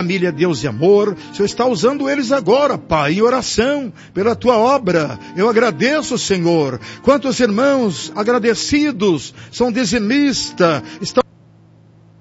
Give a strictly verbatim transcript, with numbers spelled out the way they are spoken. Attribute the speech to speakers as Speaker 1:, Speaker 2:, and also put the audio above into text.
Speaker 1: família Deus e Amor. O Senhor está usando eles agora, Pai, em oração, pela tua obra. Eu agradeço, Senhor. Quantos irmãos agradecidos, são dizimistas, estão